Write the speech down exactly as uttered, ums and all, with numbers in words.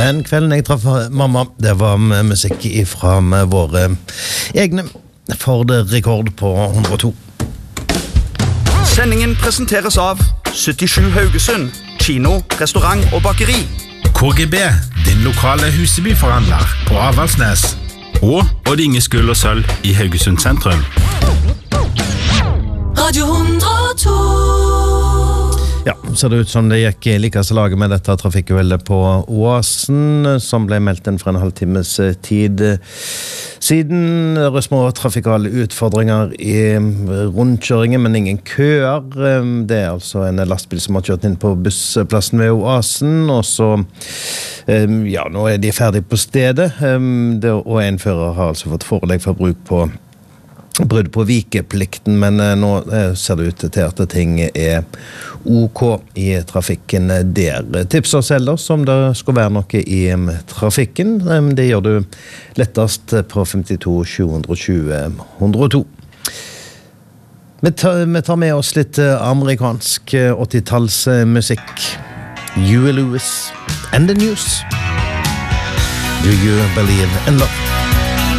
Den kvelden jeg traff mamma, det var musikk fra våre egne Ford Rekord på hundre og to. Sendingen presenteres av syttisju Haugesund, kino, restaurant og bakeri. K G B, din lokale Husebyforhandler på Avaldsnes. Og Odd Inge Skull og Sølv i Haugesund sentrum. Radio hundre og to. Ja, ser det ut som det gikk likeste laget med dette trafikkuhellet på Oasen, som ble meldt inn for en halvtimes tid siden. Det er små trafikale utfordringer i rundkjøringen, men ingen køer. Det er altså en lastbil som har kjørt inn på bussplassen ved Oasen, og så, ja, nå er de ferdige på stedet, og en fører har altså fått forelegg for bruk på brudd på vikeplikten, men nå ser det ut til at ting er ok i trafikken der. Tips oss ellers om det skal være noe i trafikken. Det gjør du lettest på femtito sju tjue hundre og to. Vi tar, vi tar med oss litt amerikansk åttitalsmusikk. Huey Lewis and the News. Do you believe in love?